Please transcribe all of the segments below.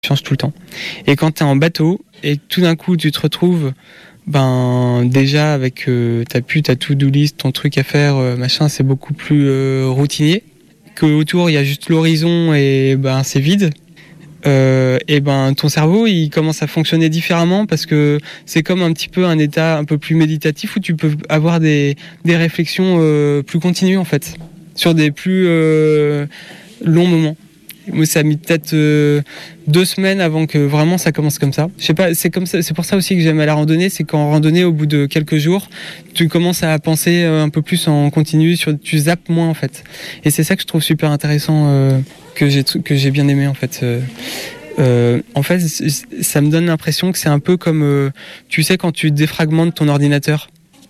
change tout le temps. Et quand tu es en bateau et que tout d'un coup tu te retrouves déjà avec ta to-do list, ton truc à faire, machin, c'est beaucoup plus routinier. Qu'autour il y a juste l'horizon et c'est vide. Ton cerveau il commence à fonctionner différemment parce que c'est comme un petit peu un état un peu plus méditatif où tu peux avoir des réflexions plus continues en fait sur des plus longs moments. Moi, ça a mis peut-être 2 semaines avant que vraiment ça commence comme ça. Je sais pas, c'est comme ça, c'est pour ça aussi que j'aime la randonnée, c'est qu'en randonnée, au bout de quelques jours, tu commences à penser un peu plus en continu, tu zappes moins en fait. Et c'est ça que je trouve super intéressant, que j'ai bien aimé en fait. En fait, ça me donne l'impression que c'est un peu comme, tu sais, quand tu défragmentes ton ordinateur.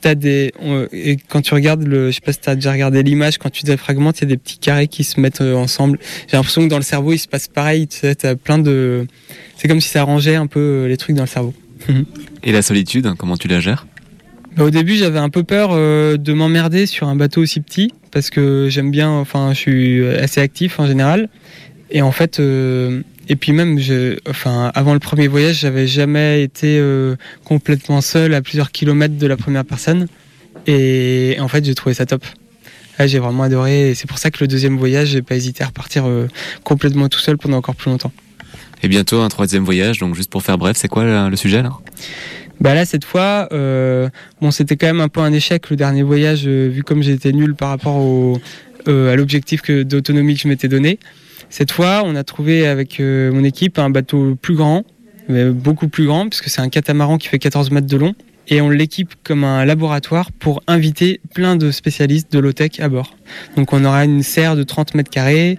Et quand tu regardes je sais pas si t'as déjà regardé l'image, quand tu défragmentes, il y a des petits carrés qui se mettent ensemble. J'ai l'impression que dans le cerveau, il se passe pareil. Tu sais, t'as c'est comme si ça rangeait un peu les trucs dans le cerveau. Et la solitude, comment tu la gères ? Au début, j'avais un peu peur de m'emmerder sur un bateau aussi petit, parce que j'aime bien, je suis assez actif en général. Et en fait, et puis même, avant le premier voyage, j'avais jamais été complètement seul à plusieurs kilomètres de la première personne. Et en fait, j'ai trouvé ça top. Là, j'ai vraiment adoré. Et c'est pour ça que le deuxième voyage, j'ai pas hésité à repartir complètement tout seul pendant encore plus longtemps. Et bientôt un 3e voyage. Donc juste pour faire bref, c'est quoi le sujet là ? Là, cette fois, c'était quand même un peu un échec le dernier voyage, vu comme j'étais nul par rapport à l'objectif d'autonomie que je m'étais donné. Cette fois, on a trouvé avec mon équipe un bateau plus grand, beaucoup plus grand, puisque c'est un catamaran qui fait 14 mètres de long. Et on l'équipe comme un laboratoire pour inviter plein de spécialistes de low-tech à bord. Donc on aura une serre de 30 mètres carrés,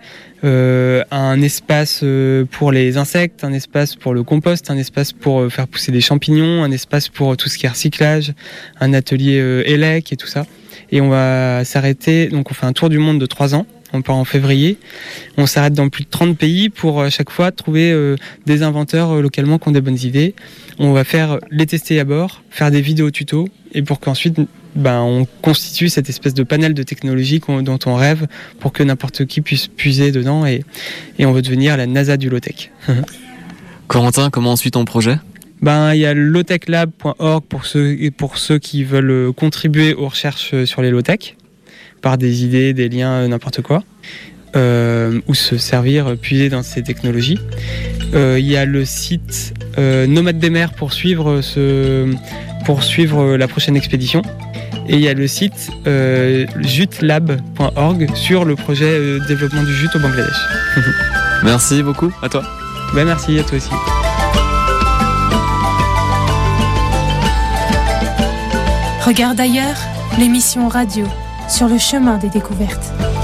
un espace pour les insectes, un espace pour le compost, un espace pour faire pousser des champignons, un espace pour tout ce qui est recyclage, un atelier élec et tout ça. Et on va s'arrêter, donc on fait un tour du monde de 3 ans. On part en février. On s'arrête dans plus de 30 pays pour à chaque fois trouver des inventeurs localement qui ont des bonnes idées. On va les tester à bord, faire des vidéos tutos et pour qu'ensuite on constitue cette espèce de panel de technologies dont on rêve pour que n'importe qui puisse puiser dedans et on veut devenir la NASA du low-tech. Corentin, comment suit ton projet ? Il y a le lowtechlab.org pour ceux qui veulent contribuer aux recherches sur les low-tech. Par des idées, des liens, n'importe quoi, ou se servir, puiser dans ces technologies. Il y a le site Nomades des mers pour suivre la prochaine expédition. Et il y a le site jutelab.org sur le projet développement du jute au Bangladesh. Merci beaucoup, à toi. Merci, à toi aussi. Regarde ailleurs, l'émission radio sur le chemin des découvertes.